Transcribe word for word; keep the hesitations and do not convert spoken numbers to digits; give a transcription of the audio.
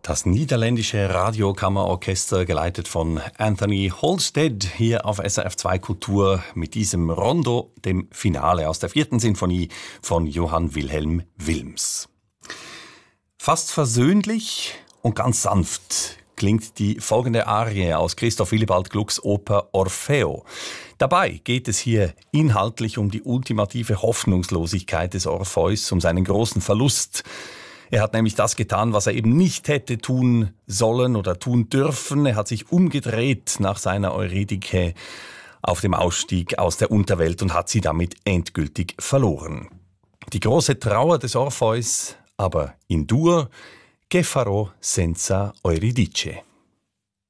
Das niederländische Radiokammerorchester, geleitet von Anthony Holsted, hier auf S R F zwei Kultur mit diesem Rondo, dem Finale aus der vierten Sinfonie von Johann Wilhelm Wilms. Fast versöhnlich und ganz sanft klingt die folgende Arie aus Christoph Willibald Glucks Oper Orfeo. Dabei geht es hier inhaltlich um die ultimative Hoffnungslosigkeit des Orpheus, um seinen großen Verlust. Er hat nämlich das getan, was er eben nicht hätte tun sollen oder tun dürfen. Er hat sich umgedreht nach seiner Eurydike auf dem Ausstieg aus der Unterwelt und hat sie damit endgültig verloren. Die große Trauer des Orpheus aber in Dur, che farò senza Euridice.